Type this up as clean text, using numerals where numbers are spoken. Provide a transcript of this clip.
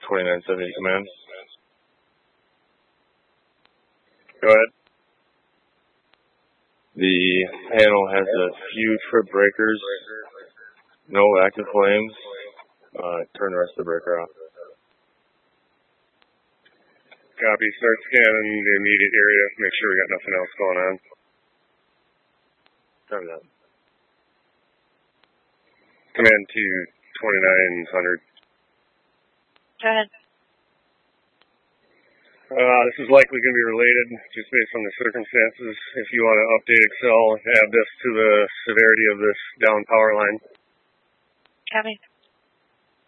2970, command. Go ahead. The panel has a few trip breakers, no active flames. Turn the rest of the breaker off. Copy. Start scanning the immediate area. Make sure we got nothing else going on. Copy that. Command to 2900. Go ahead. This is likely going to be related, just based on the circumstances. If you want to update Excel, add this to the severity of this down power line. Copy.